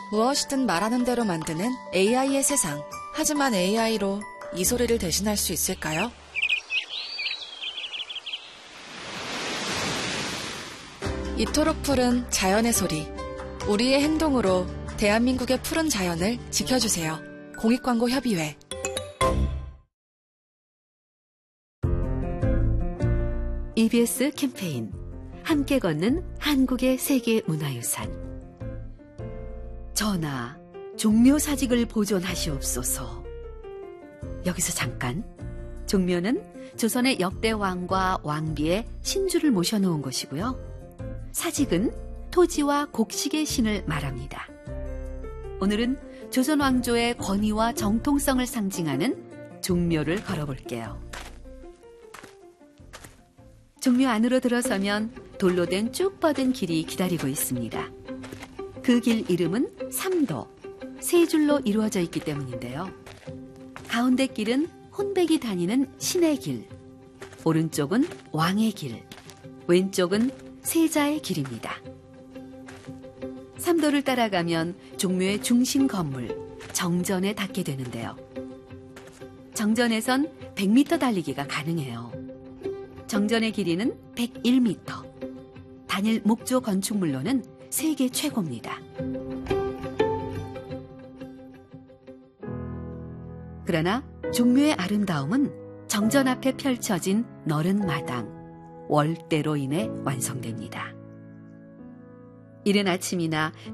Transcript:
무엇이든 말하는 대로 만드는 AI의 세상. 하지만 AI로 이 소리를 대신할 수 있을까요? 이토록 푸른 자연의 소리. 우리의 행동으로 대한민국의 푸른 자연을 지켜주세요. 공익광고협의회. EBS 캠페인 함께 걷는 한국의 세계문화유산. 전하, 종묘사직을 보존하시옵소서. 여기서 잠깐. 종묘는 조선의 역대 왕과 왕비의 신주를 모셔놓은 곳이고요. 사직은 토지와 곡식의 신을 말합니다. 오늘은 조선 왕조의 권위와 정통성을 상징하는 종묘를 걸어볼게요. 종묘 안으로 들어서면 돌로 된 쭉 뻗은 길이 기다리고 있습니다. 그 길 이름은 삼도, 세 줄로 이루어져 있기 때문인데요. 가운데 길은 혼백이 다니는 신의 길, 오른쪽은 왕의 길, 왼쪽은 세자의 길입니다. 삼도를 따라가면 종묘의 중심 건물, 정전에 닿게 되는데요. 정전에선 100m 달리기가 가능해요. 정전의 길이는 101m. 단일 목조 건축물로는 세계 최고입니다. 그러나 종묘의 아름다움은 정전 앞에 펼쳐진 너른 마당, 월대로 인해 완성됩니다. 이른 아침이나